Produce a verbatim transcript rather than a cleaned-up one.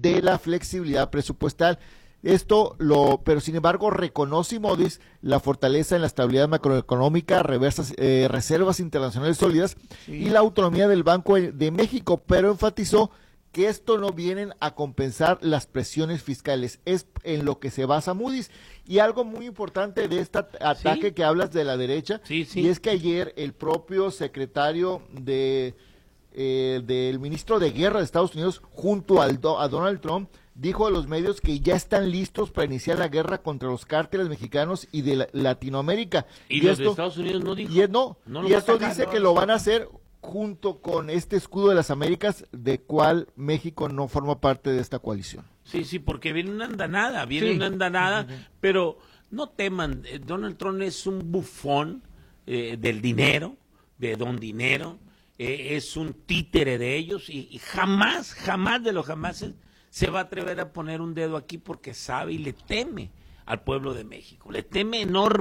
de la flexibilidad presupuestal. Esto lo, pero sin embargo reconoce Moody's la fortaleza en la estabilidad macroeconómica, reversas, eh, reservas internacionales sólidas sí. y la autonomía del Banco de México, pero enfatizó que esto no vienen a compensar las presiones fiscales, es en lo que se basa Moody's. Y algo muy importante de este ataque ¿Sí? que hablas de la derecha, sí, sí. y es que ayer el propio secretario de eh, del ministro de Guerra de Estados Unidos, junto al do, a Donald Trump, dijo a los medios que ya están listos para iniciar la guerra contra los cárteles mexicanos y de la, Latinoamérica. ¿Y, y los esto, de Estados Unidos no dijo? Y, no, no y esto dice que lo van a hacer junto con este escudo de las Américas, de cual México no forma parte de esta coalición. Sí, sí, porque viene una andanada, viene sí. una andanada, uh-huh. pero no teman, Donald Trump es un bufón eh, del dinero, de don dinero, eh, es un títere de ellos y, y jamás, jamás de los jamás se va a atrever a poner un dedo aquí porque sabe y le teme al pueblo de México, le teme enormemente.